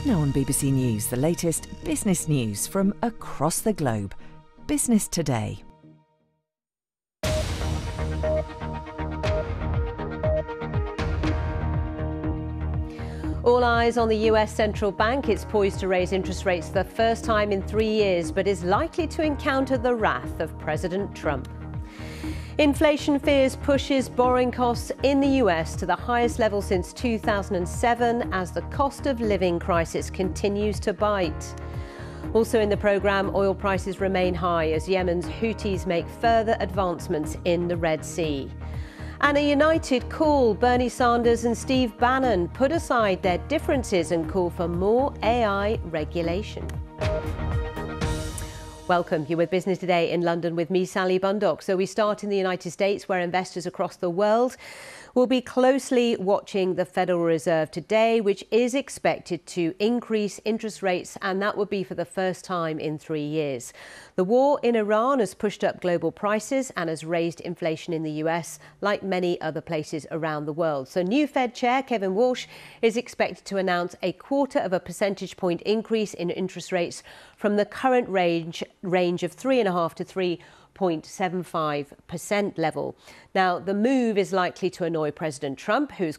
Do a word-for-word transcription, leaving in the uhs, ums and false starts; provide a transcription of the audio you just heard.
Now on B B C News, the latest business news from across the globe. Business Today. All eyes on the U S central bank. It's poised to raise interest rates for the first time in three years, but is likely to encounter the wrath of President Trump. Inflation fears pushes borrowing costs in the U S to the highest level since two thousand seven as the cost of living crisis continues to bite. Also in the programme, oil prices remain high as Yemen's Houthis make further advancements in the Red Sea. And a united call. Bernie Sanders and Steve Bannon put aside their differences and call for more A I regulation. Welcome. You're with Business Today in London with me, Sally Bundock. So we start in the United States, where investors across the world will be closely watching the Federal Reserve today, which is expected to increase interest rates, and that would be for the first time in three years. The war in Iran has pushed up global prices and has raised inflation in the U S, like many other places around the world. So new Fed Chair Kevin Walsh is expected to announce a quarter of a percentage point increase in interest rates from the current range range of three and a half to three point seven five percent level. Now, the move is likely to annoy President Trump, who's